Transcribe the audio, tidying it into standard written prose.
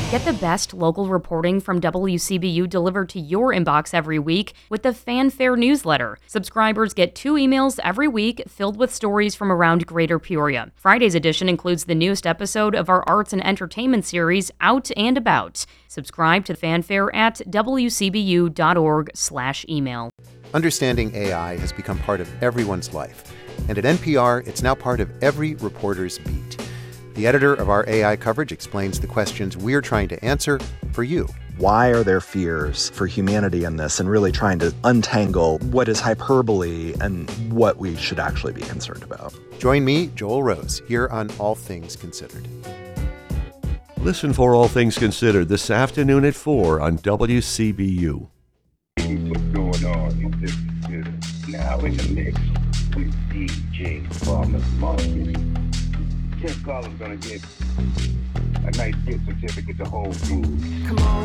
Get the best local reporting from WCBU delivered to your inbox every week with the Fanfare newsletter. Subscribers get 2 emails every week filled with stories from around Greater Peoria. Friday's edition includes the newest episode of our arts and entertainment series, Out and About. Subscribe to Fanfare at wcbu.org/email. Understanding AI has become part of everyone's life. And at NPR, it's now part of every reporter's beat. The editor of our AI coverage explains the questions we're trying to answer for you. Why are there fears for humanity in this, and really trying to untangle what is hyperbole and what we should actually be concerned about. Join me, Joel Rose, here on All Things Considered. Listen for All Things Considered this afternoon at 4 on WCBU. What's going on? This is now in the mix with DJ Farmer Marcus. Tim Collins gonna get a nice gift certificate to Whole Foods. Come on.